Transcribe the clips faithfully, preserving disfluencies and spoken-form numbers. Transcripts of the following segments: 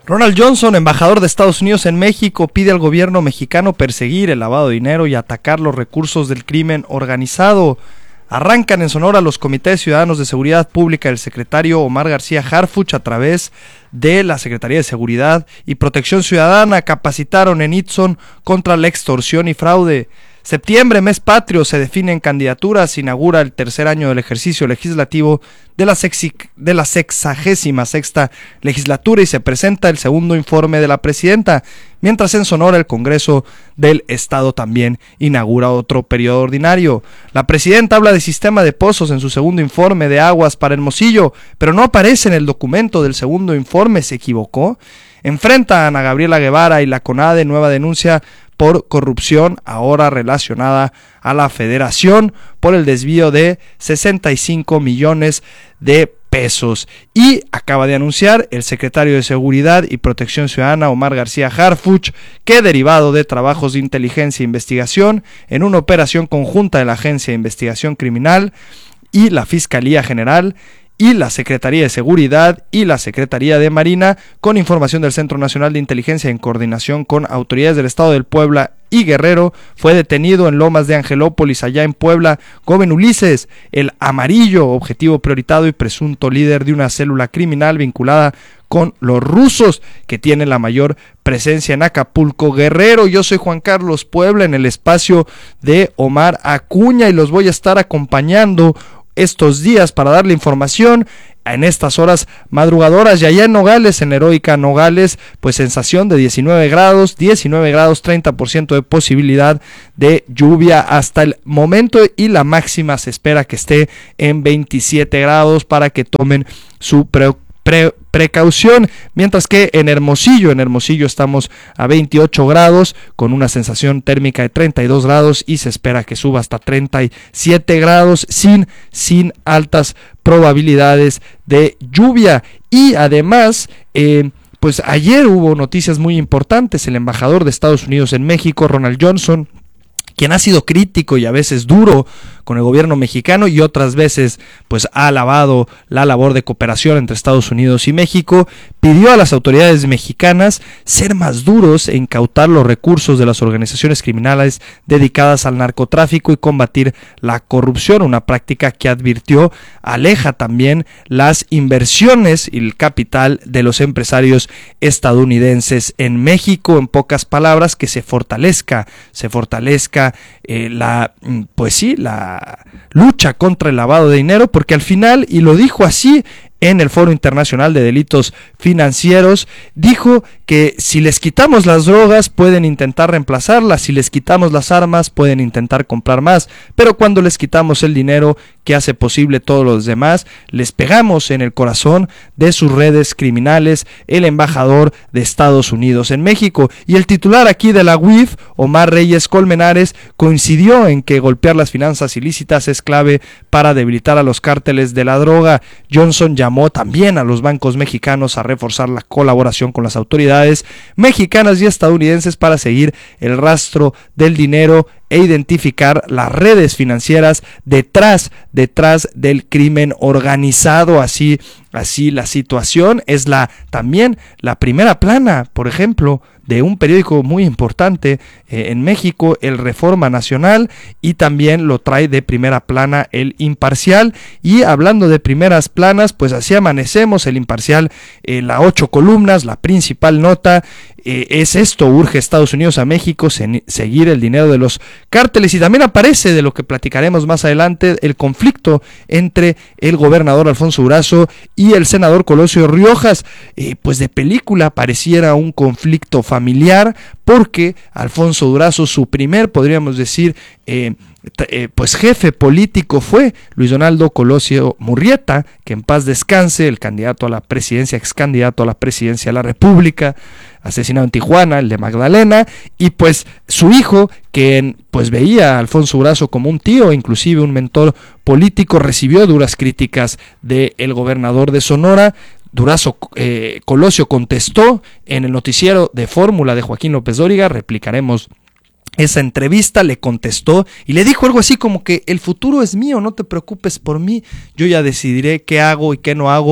Ronald Johnson, embajador de Estados Unidos en México, pide al gobierno mexicano perseguir el lavado de dinero y atacar los recursos del crimen organizado. Arrancan en Sonora los comités ciudadanos de seguridad pública del secretario Omar García Harfuch a través de la Secretaría de Seguridad y Protección Ciudadana. Capacitaron en Itzon contra la extorsión y fraude. Septiembre, mes patrio, se definen candidaturas, se inaugura el tercer año del ejercicio legislativo de la, sexi, de la sexagésima sexta legislatura y se presenta el segundo informe de la presidenta, mientras en Sonora el Congreso del Estado también inaugura otro periodo ordinario. La presidenta habla de sistema de pozos en su segundo informe de aguas para Hermosillo, pero no aparece en el documento del segundo informe. ¿Se equivocó? Enfrenta a Ana Gabriela Guevara y la CONADE nueva denuncia por corrupción, ahora relacionada a la Federación, por el desvío de sesenta y cinco millones de pesos. Y acaba de anunciar el secretario de Seguridad y Protección Ciudadana, Omar García Harfuch, que derivado de trabajos de inteligencia e investigación, en una operación conjunta de la Agencia de Investigación Criminal y la Fiscalía General, y la Secretaría de Seguridad y la Secretaría de Marina, con información del Centro Nacional de Inteligencia en coordinación con autoridades del Estado del Puebla y Guerrero, fue detenido en Lomas de Angelópolis, allá en Puebla, joven Ulises, el Amarillo, objetivo prioritado y presunto líder de una célula criminal vinculada con los rusos, que tienen la mayor presencia en Acapulco, Guerrero. Yo soy Juan Carlos Puebla, en el espacio de Omar Acuña, y los voy a estar acompañando estos días para darle información en estas horas madrugadoras. Y allá en Nogales, en Heroica Nogales, pues sensación de diecinueve grados, diecinueve grados, treinta por ciento de posibilidad de lluvia hasta el momento, y la máxima se espera que esté en veintisiete grados para que tomen su pre, pre, precaución, mientras que en Hermosillo, en Hermosillo estamos a veintiocho grados con una sensación térmica de treinta y dos grados y se espera que suba hasta treinta y siete grados sin, sin altas probabilidades de lluvia. Y además, eh, pues ayer hubo noticias muy importantes. El embajador de Estados Unidos en México, Ronald Johnson, quien ha sido crítico y a veces duro con el gobierno mexicano y otras veces pues ha alabado la labor de cooperación entre Estados Unidos y México, pidió a las autoridades mexicanas ser más duros e incautar los recursos de las organizaciones criminales dedicadas al narcotráfico y combatir la corrupción, una práctica que advirtió aleja también las inversiones y el capital de los empresarios estadounidenses en México. En pocas palabras, que se fortalezca, se fortalezca eh, la, pues sí, la lucha contra el lavado de dinero, porque al final, y lo dijo así en el Foro Internacional de Delitos Financieros, dijo que si les quitamos las drogas pueden intentar reemplazarlas, si les quitamos las armas pueden intentar comprar más, pero cuando les quitamos el dinero que hace posible todos los demás, les pegamos en el corazón de sus redes criminales. El embajador de Estados Unidos en México y el titular aquí de la U I F, Omar Reyes Colmenares, coincidió en que golpear las finanzas ilícitas es clave para debilitar a los cárteles de la droga. Johnson llamó también a los bancos mexicanos a reforzar la colaboración con las autoridades mexicanas y estadounidenses para seguir el rastro del dinero e identificar las redes financieras detrás, detrás del crimen organizado. Así, así la situación es la también la primera plana, por ejemplo, de un periódico muy importante eh, en México, el Reforma Nacional, y también lo trae de primera plana el Imparcial. Y hablando de primeras planas, pues así amanecemos. El Imparcial, eh, la ocho columnas, la principal nota eh, es esto: urge Estados Unidos a México se, seguir el dinero de los cárteles. Y también aparece, de lo que platicaremos más adelante, el conflicto entre el gobernador Alfonso Durazo y el senador Colosio Riojas. Eh, pues de película pareciera un conflicto familiar, porque Alfonso Durazo, su primer, podríamos decir, eh, eh, pues jefe político fue Luis Donaldo Colosio Murrieta, que en paz descanse, el candidato a la presidencia, ex candidato a la presidencia de la República, asesinado en Tijuana, el de Magdalena, y pues su hijo, que pues veía a Alfonso Durazo como un tío, inclusive un mentor político, recibió duras críticas del gobernador de Sonora. Durazo, eh, Colosio contestó en el noticiero de Fórmula de Joaquín López Dóriga. Replicaremos esa entrevista. Le contestó y le dijo algo así como que el futuro es mío, no te preocupes por mí, yo ya decidiré qué hago y qué no hago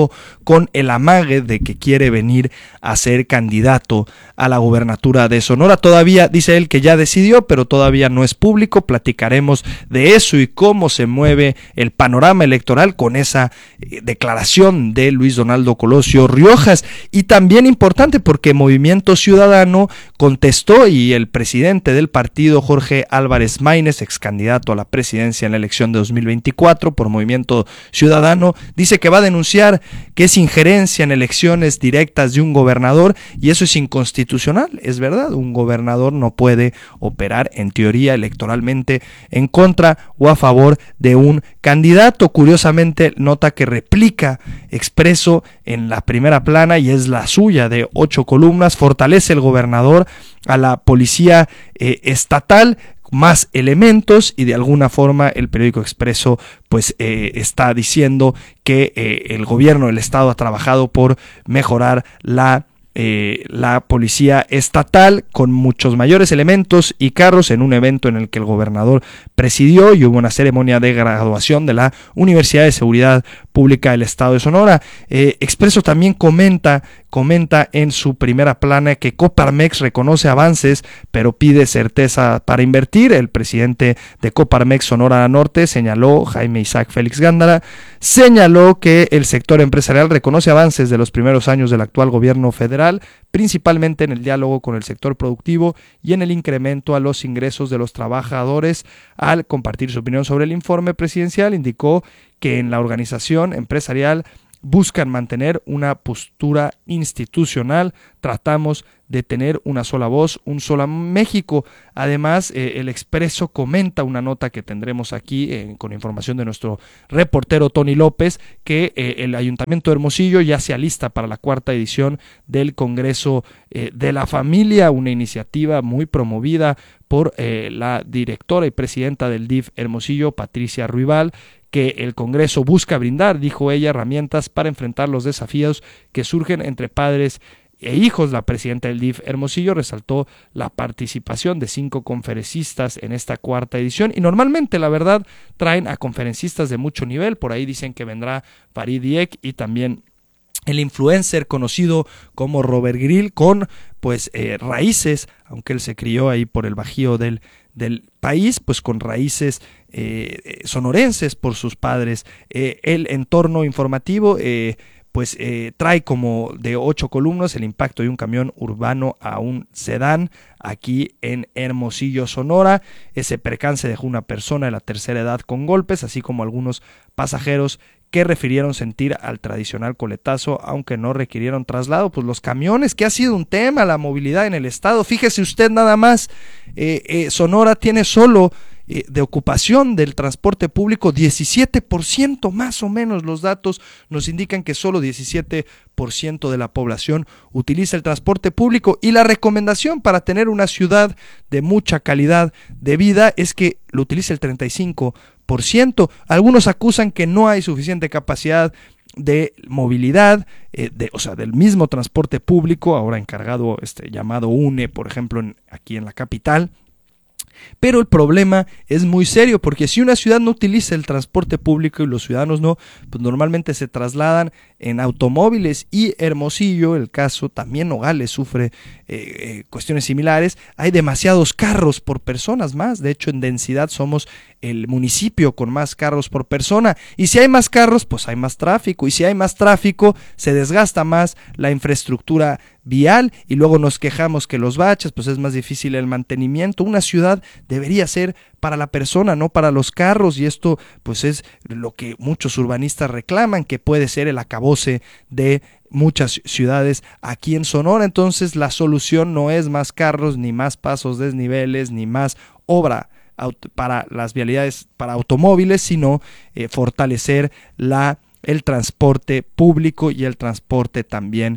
con el amague de que quiere venir a ser candidato a la gubernatura de Sonora. Todavía dice él que ya decidió, pero todavía no es público. Platicaremos de eso y cómo se mueve el panorama electoral con esa eh, declaración de Luis Donaldo Colosio Riojas. Y también importante porque Movimiento Ciudadano contestó y el presidente del partido, Jorge Álvarez Maínez, ex candidato a la presidencia en la elección de dos mil veinticuatro por Movimiento Ciudadano, dice que va a denunciar que es injerencia en elecciones directas de un gobernador y eso es inconstitucional. Es verdad, un gobernador no puede operar en teoría electoralmente en contra o a favor de un candidato. Curiosamente, nota que replica Expreso en la primera plana y es la suya de ocho columnas. Fortalece el gobernador a la policía eh, estatal, más elementos, y de alguna forma el periódico Expreso pues eh, está diciendo que eh, el gobierno del estado ha trabajado por mejorar la Eh, la policía estatal con muchos mayores elementos y carros en un evento en el que el gobernador presidió y hubo una ceremonia de graduación de la Universidad de Seguridad Pública del Estado de Sonora. Eh, Expreso también comenta, comenta en su primera plana que Coparmex reconoce avances pero pide certeza para invertir. El presidente de Coparmex Sonora Norte señaló, Jaime Isaac Félix Gándara, señaló que el sector empresarial reconoce avances de los primeros años del actual gobierno federal, principalmente en el diálogo con el sector productivo y en el incremento a los ingresos de los trabajadores. Al compartir su opinión sobre el informe presidencial, indicó que en la organización empresarial buscan mantener una postura institucional. Tratamos de tener una sola voz, un solo México. Además, eh, el Expreso comenta una nota que tendremos aquí eh, con información de nuestro reportero Tony López, que eh, el Ayuntamiento de Hermosillo ya se alista para la cuarta edición del Congreso eh, de la Familia, una iniciativa muy promovida por eh, la directora y presidenta del D I F Hermosillo, Patricia Ruibal, que el Congreso busca brindar, dijo ella, herramientas para enfrentar los desafíos que surgen entre padres e hijos. La presidenta del D I F Hermosillo resaltó la participación de cinco conferencistas en esta cuarta edición y normalmente, la verdad, traen a conferencistas de mucho nivel. Por ahí dicen que vendrá Farid Dieck y también el influencer conocido como Robert Grill, con pues eh, raíces, aunque él se crió ahí por el bajío del, del país, pues con raíces eh, sonorenses por sus padres. Eh, el entorno informativo eh, pues eh, trae como de ocho columnas el impacto de un camión urbano a un sedán aquí en Hermosillo, Sonora. Ese percance dejó una persona de la tercera edad con golpes, así como algunos pasajeros que refirieron sentir al tradicional coletazo, aunque no requirieron traslado. Pues los camiones, que ha sido un tema, la movilidad en el estado. Fíjese usted nada más, eh, eh, Sonora tiene solo eh, de ocupación del transporte público diecisiete por ciento, más o menos. Los datos nos indican que solo diecisiete por ciento de la población utiliza el transporte público, y la recomendación para tener una ciudad de mucha calidad de vida es que lo utilice el treinta y cinco por ciento. Algunos acusan que no hay suficiente capacidad de movilidad, eh, de, o sea, del mismo transporte público, ahora encargado este llamado UNE, por ejemplo, en, aquí en la capital. Pero el problema es muy serio, porque si una ciudad no utiliza el transporte público y los ciudadanos no, pues normalmente se trasladan en automóviles. Y Hermosillo, el caso, también Nogales sufre eh, eh, cuestiones similares. Hay demasiados carros por personas más. De hecho, en densidad somos el municipio con más carros por persona. Y si hay más carros, pues hay más tráfico. Y si hay más tráfico, se desgasta más la infraestructura vial, y luego nos quejamos que los baches, pues es más difícil el mantenimiento. Una ciudad debería ser para la persona, no para los carros, y esto pues es lo que muchos urbanistas reclaman, que puede ser el acabose de muchas ciudades aquí en Sonora. Entonces la solución no es más carros, ni más pasos desniveles, ni más obra para las vialidades para automóviles, sino eh, fortalecer la, el transporte público y el transporte también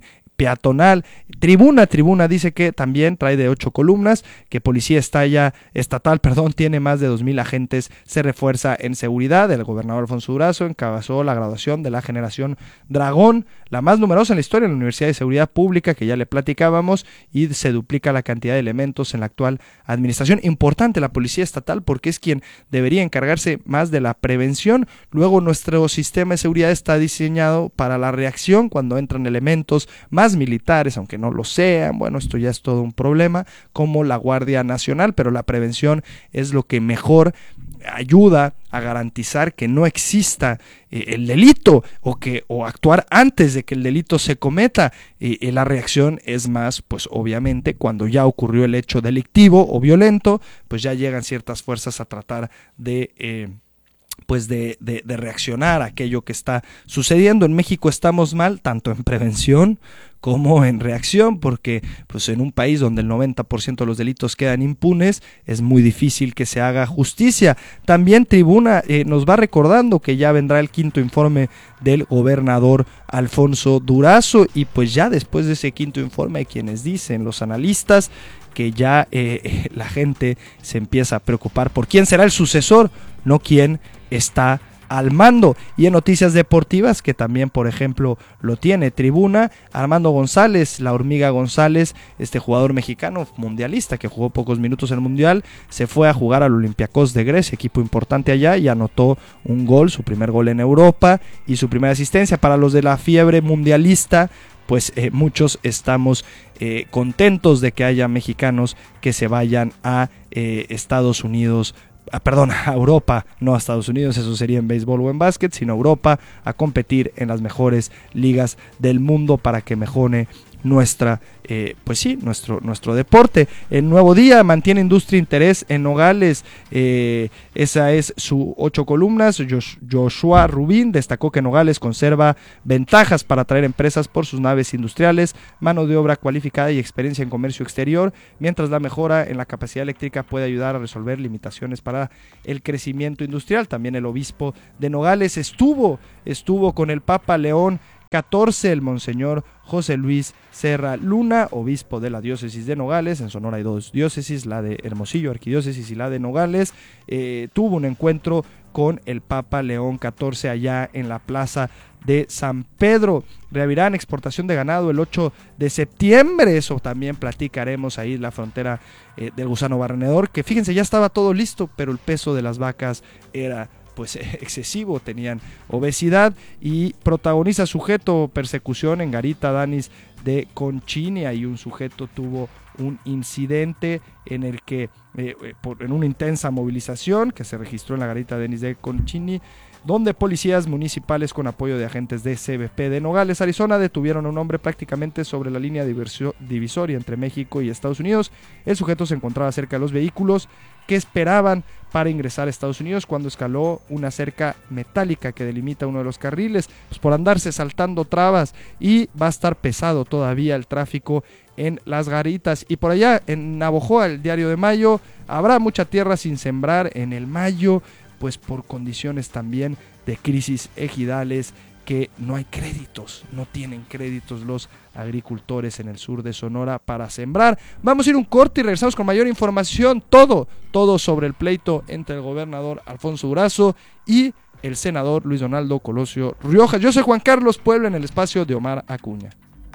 peatonal. Tribuna, Tribuna dice que también trae de ocho columnas, que Policía Estalla, Estatal perdón, tiene más de dos mil agentes, se refuerza en seguridad. El gobernador Alfonso Durazo encabezó la graduación de la generación Dragón, la más numerosa en la historia en la Universidad de Seguridad Pública, que ya le platicábamos, y se duplica la cantidad de elementos en la actual administración. Importante la Policía Estatal porque es quien debería encargarse más de la prevención. Luego nuestro sistema de seguridad está diseñado para la reacción cuando entran elementos más militares, aunque no lo sean. Bueno, esto ya es todo un problema, como la Guardia Nacional, pero la prevención es lo que mejor ayuda a garantizar que no exista eh, el delito o que o actuar antes de que el delito se cometa. Eh, eh, la reacción es más, pues obviamente cuando ya ocurrió el hecho delictivo o violento, pues ya llegan ciertas fuerzas a tratar de eh, pues de, de, de reaccionar a aquello que está sucediendo. En México estamos mal tanto en prevención como en reacción, porque pues en un país donde el noventa por ciento de los delitos quedan impunes, es muy difícil que se haga justicia. También Tribuna eh, nos va recordando que ya vendrá el quinto informe del gobernador Alfonso Durazo, y pues ya después de ese quinto informe, quienes dicen, los analistas, que ya eh, la gente se empieza a preocupar por quién será el sucesor, no quién está al mando. Y en noticias deportivas, que también por ejemplo lo tiene Tribuna, Armando González, la hormiga González, este jugador mexicano mundialista que jugó pocos minutos en el mundial, se fue a jugar al Olympiacos de Grecia, equipo importante allá, y anotó un gol, su primer gol en Europa y su primera asistencia. Para los de la fiebre mundialista, pues eh, muchos estamos eh, contentos de que haya mexicanos que se vayan a eh, Estados Unidos, Ah, perdón, a Europa, no a Estados Unidos, eso sería en béisbol o en básquet, sino a Europa, a competir en las mejores ligas del mundo para que mejore nuestra, eh, pues sí, nuestro, nuestro deporte. El Nuevo Día mantiene industria interés en Nogales, eh, esa es su ocho columnas. Joshua Rubín destacó que Nogales conserva ventajas para atraer empresas por sus naves industriales, mano de obra cualificada y experiencia en comercio exterior, mientras la mejora en la capacidad eléctrica puede ayudar a resolver limitaciones para el crecimiento industrial. También el obispo de Nogales estuvo, estuvo con el Papa León catorce, el monseñor José Luis Serra Luna, obispo de la diócesis de Nogales. En Sonora hay dos diócesis, la de Hermosillo, arquidiócesis, y la de Nogales. Eh, tuvo un encuentro con el Papa León catorce allá en la plaza de San Pedro. Reabrirán exportación de ganado el ocho de septiembre, eso también platicaremos ahí, la frontera eh, del gusano barrenedor, que fíjense, ya estaba todo listo, pero el peso de las vacas era pues excesivo, tenían obesidad. Y protagoniza sujeto persecución en Garita Danis de Conchini. Ahí un sujeto tuvo un incidente en el que eh, por, en una intensa movilización que se registró en la Garita Danis de Conchini, donde policías municipales con apoyo de agentes de C B P de Nogales, Arizona, detuvieron a un hombre prácticamente sobre la línea divisoria entre México y Estados Unidos. El sujeto se encontraba cerca de los vehículos que esperaban para ingresar a Estados Unidos cuando escaló una cerca metálica que delimita uno de los carriles, pues por andarse saltando trabas, y va a estar pesado todavía el tráfico en las Garitas. Y por allá en Navojoa, el Diario de Mayo, habrá mucha tierra sin sembrar en el Mayo, pues por condiciones también de crisis ejidales, que no hay créditos, no tienen créditos los agricultores en el sur de Sonora para sembrar. Vamos a ir un corte y regresamos con mayor información, todo, todo sobre el pleito entre el gobernador Alfonso Durazo y el senador Luis Donaldo Colosio Riojas. Yo soy Juan Carlos Puebla, en el espacio de Omar Acuña.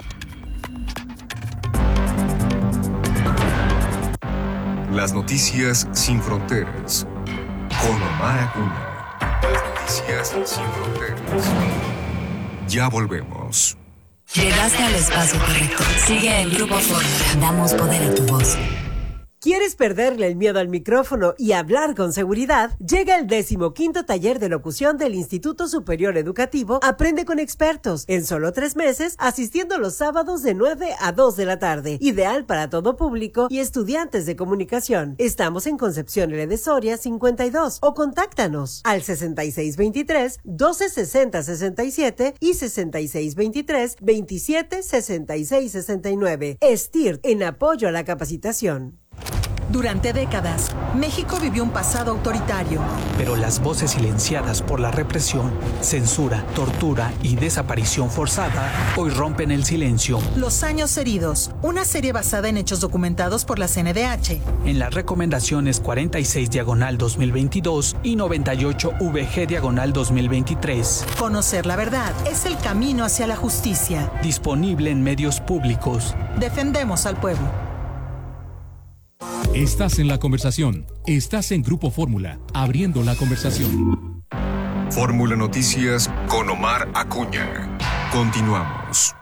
Las noticias sin fronteras, con Omar Acuña. Las noticias sin fronteras. Ya volvemos. Llegaste al espacio correcto. Sigue el Grupo Fórmula. Damos poder a tu voz. ¿Quieres perderle el miedo al micrófono y hablar con seguridad? Llega el decimoquinto taller de locución del Instituto Superior Educativo Aprende con Expertos, en solo tres meses, asistiendo los sábados de nueve a dos de la tarde. Ideal para todo público y estudiantes de comunicación. Estamos en Concepción L. de Soria cincuenta y dos, o contáctanos al sesenta y seis veintitrés, doce sesenta sesenta y siete y sesenta y seis veintitrés, veintisiete sesenta y seis sesenta y nueve. S T I R T, en apoyo a la capacitación. Durante décadas, México vivió un pasado autoritario. Pero las voces silenciadas por la represión, censura, tortura y desaparición forzada hoy rompen el silencio. Los años heridos, una serie basada en hechos documentados por la C N D H. En las recomendaciones cuarenta y seis diagonal dos mil veintidós y noventa y ocho V G diagonal dos mil veintitrés. Conocer la verdad es el camino hacia la justicia. Disponible en medios públicos. Defendemos al pueblo. Estás en la conversación. Estás en Grupo Fórmula, abriendo la conversación. Fórmula Noticias con Omar Acuña. Continuamos.